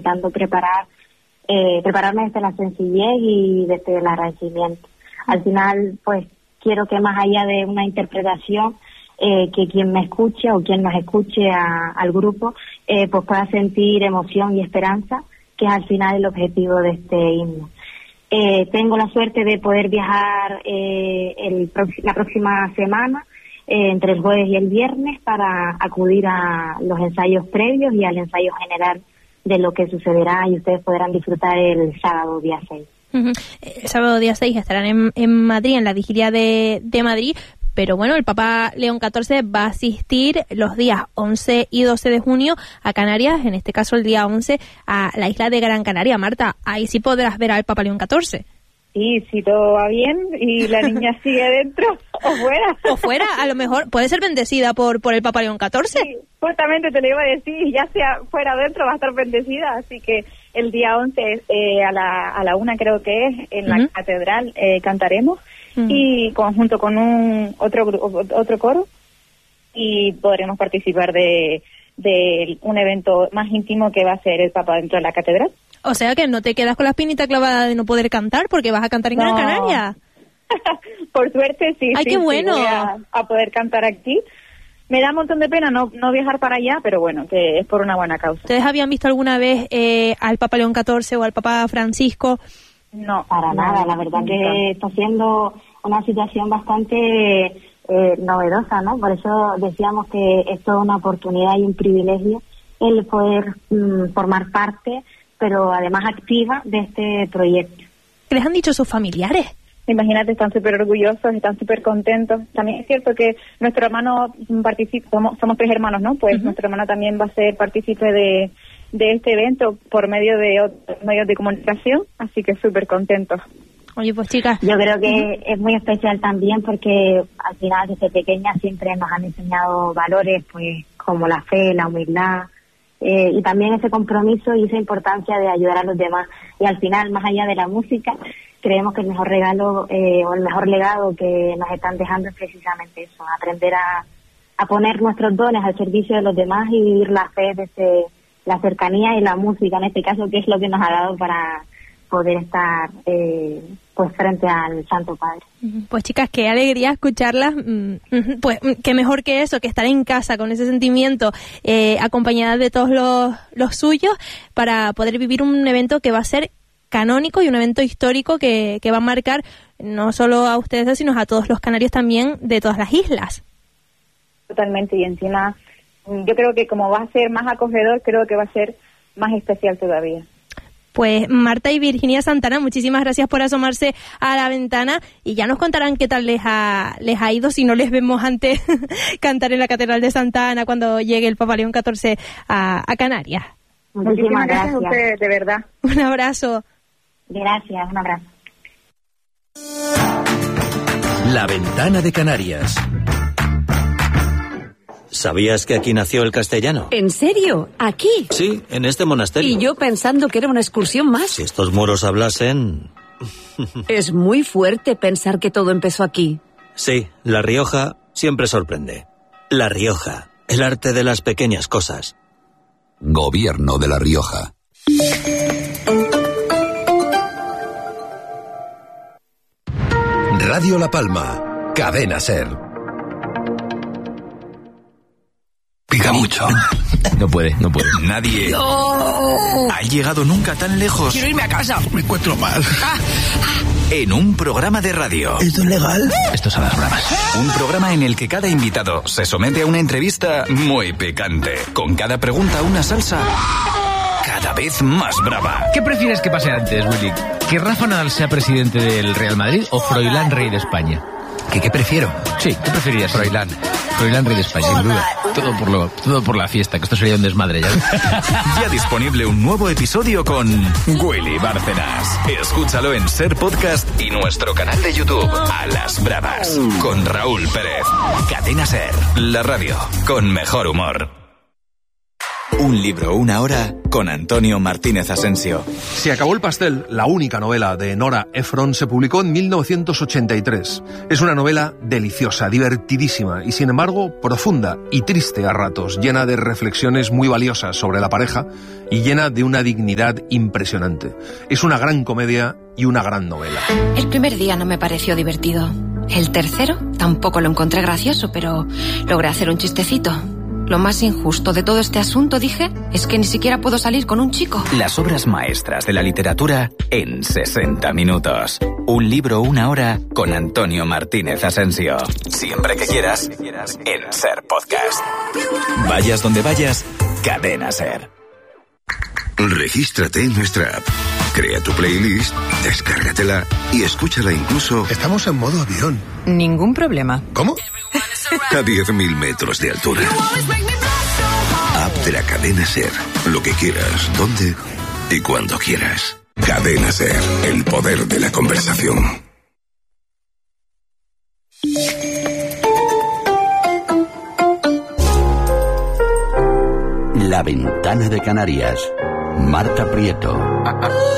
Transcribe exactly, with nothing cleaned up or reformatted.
intentando preparar, eh, prepararme desde la sencillez y desde el agradecimiento. Al final, pues, quiero que más allá de una interpretación, eh, que quien me escuche o quien nos escuche a, al grupo, eh, pues pueda sentir emoción y esperanza, que es al final el objetivo de este himno. Eh, tengo la suerte de poder viajar eh, el, la próxima semana, eh, entre el jueves y el viernes, para acudir a los ensayos previos y al ensayo general de lo que sucederá, y ustedes podrán disfrutar el sábado día seis. Uh-huh. El sábado día seis estarán en, en Madrid, en la vigilia de, de Madrid, pero bueno, el Papa León catorce va a asistir los días once y doce de junio a Canarias, en este caso el día once a la isla de Gran Canaria. Marta, ahí sí podrás ver al Papa León catorce. Sí, si todo va bien y la niña sigue dentro o fuera. O fuera, a lo mejor puede ser bendecida por por el Papa León catorce. Sí, justamente te lo iba a decir, ya sea fuera o dentro va a estar bendecida, así que el día once eh, a la a la una creo que es, en la uh-huh. catedral eh, cantaremos uh-huh. y conjunto con un otro otro coro, y podremos participar de, de un evento más íntimo que va a ser el Papa dentro de la catedral. O sea que no te quedas con la espinita clavada de no poder cantar, porque vas a cantar en no. Gran Canaria. Por suerte, sí. ¡Ay, sí, qué bueno! Sí, voy a, a poder cantar aquí. Me da un montón de pena no, no viajar para allá, pero bueno, que es por una buena causa. ¿Ustedes habían visto alguna vez eh, al Papa León catorce o al Papa Francisco? No, para no, nada. La verdad no. que está siendo una situación bastante eh, novedosa, ¿no? Por eso decíamos que es toda una oportunidad y un privilegio el poder mm, formar parte, pero además activa, de este proyecto. ¿Qué les han dicho sus familiares? Imagínate, están súper orgullosos, están súper contentos. También es cierto que nuestro hermano participa, somos, somos tres hermanos, ¿no? Pues uh-huh. nuestro hermano también va a ser partícipe de, de este evento por medio de otros medios de comunicación, así que súper contentos. Oye, pues chicas, yo creo que uh-huh. es muy especial también porque al final desde pequeñas siempre nos han enseñado valores, pues como la fe, la humildad, Eh, y también ese compromiso y esa importancia de ayudar a los demás. Y al final, más allá de la música, creemos que el mejor regalo eh, o el mejor legado que nos están dejando es precisamente eso, aprender a, a poner nuestros dones al servicio de los demás y vivir la fe desde la cercanía y la música, en este caso, que es lo que nos ha dado para poder estar eh, pues frente al Santo Padre. Pues chicas, qué alegría escucharlas, pues qué mejor que eso, que estar en casa con ese sentimiento, eh, acompañadas de todos los, los suyos, para poder vivir un evento que va a ser canónico y un evento histórico que, que va a marcar no solo a ustedes, sino a todos los canarios también de todas las islas. Totalmente, y encima yo creo que como va a ser más acogedor, creo que va a ser más especial todavía. Pues Marta y Virginia Santana, muchísimas gracias por asomarse a la ventana, y ya nos contarán qué tal les ha, les ha ido si no les vemos antes cantar en la Catedral de Santa Ana cuando llegue el Papa León catorce a, a Canarias. Muchísimas gracias a ustedes, de verdad. Un abrazo. Gracias, un abrazo. La Ventana de Canarias. ¿Sabías que aquí nació el castellano? ¿En serio? ¿Aquí? Sí, en este monasterio. Y yo pensando que era una excursión más. Si estos moros hablasen... Es muy fuerte pensar que todo empezó aquí. Sí, La Rioja siempre sorprende. La Rioja, el arte de las pequeñas cosas. Gobierno de La Rioja. Radio La Palma, Cadena Ser. Pica mucho. No puede, no puede. Nadie ¡No! ha llegado nunca tan lejos. Quiero irme a casa. Me encuentro mal. Ah, ah. En un programa de radio. ¿Esto es legal? Esto es a las bravas. Un programa en el que cada invitado se somete a una entrevista muy picante. Con cada pregunta una salsa cada vez más brava. ¿Qué prefieres que pase antes, Willy? ¿Que Rafa Nadal sea presidente del Real Madrid o Froilán, rey de España? ¿Qué, qué prefiero? Sí, ¿qué preferirías? Froilán. Froilán, rey de España, sin duda. Todo por, lo, todo por la fiesta, que esto sería un desmadre ya. Ya disponible un nuevo episodio con Willy Bárcenas. Escúchalo en Ser Podcast y nuestro canal de YouTube, A las Bravas, con Raúl Pérez. Cadena Ser, la radio con mejor humor. Un libro, una hora, con Antonio Martínez Asensio. Se acabó el pastel, la única novela de Nora Ephron, se publicó en mil novecientos ochenta y tres. Es una novela deliciosa, divertidísima y sin embargo profunda y triste a ratos, llena de reflexiones muy valiosas sobre la pareja y llena de una dignidad impresionante. Es una gran comedia y una gran novela. El primer día no me pareció divertido. El tercero tampoco lo encontré gracioso, pero logré hacer un chistecito. Lo más injusto de todo este asunto, dije, es que ni siquiera puedo salir con un chico. Las obras maestras de la literatura en sesenta minutos. Un libro, una hora, con Antonio Martínez Asensio. Siempre que quieras, en SER Podcast. Vayas donde vayas, Cadena SER. Regístrate en nuestra app. Crea tu playlist, descárgatela y escúchala incluso... Estamos en modo avión. Ningún problema. ¿Cómo? A diez mil metros de altura. App de la Cadena SER. Lo que quieras, donde y cuando quieras. Cadena SER. El poder de la conversación. La ventana de Canarias. Marta Prieto.